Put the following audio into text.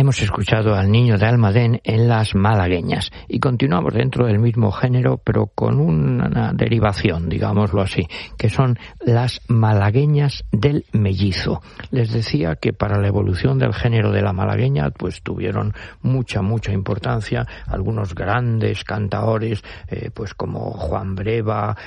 Hemos escuchado al Niño de Almadén en Las Malagueñas y continuamos dentro del mismo género, pero con una derivación, digámoslo así, que son las malagueñas del mellizo. Les decía que para la evolución del género de la malagueña pues tuvieron mucha importancia algunos grandes cantaores pues como Juan Breva,